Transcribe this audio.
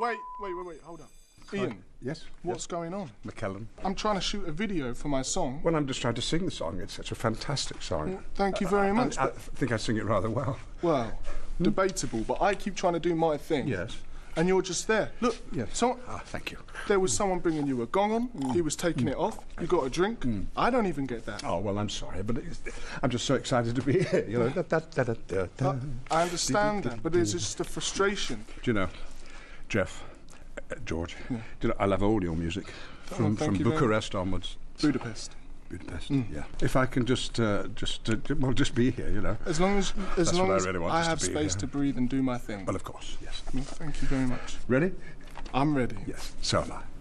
Wait, hold up. Ian. Yes? What's going on? McKellen. I'm trying to shoot a video for my song. Well, I'm just trying to sing the song. It's such a fantastic song. Thank you very much. I think I sing it rather well. Well, debatable, but I keep trying to do my thing. Yes. And you're just there. Look, Yes. so Thank you. there was someone bringing you a gong on. He was taking it off. You got a drink. I don't even get that. Oh, well, I'm sorry, but I'm just so excited to be here, you know. I understand that, but it's just a frustration. Do you know, Jeff, George, do you know, I love all your music, from thank you very Bucharest onwards. Budapest. Yeah. If I can just be here, you know. As long as I really want, I just have to be space here. to breathe and do my thing. Well, of course, yes. Thank you very much. Ready? I'm ready. Yes, so am I.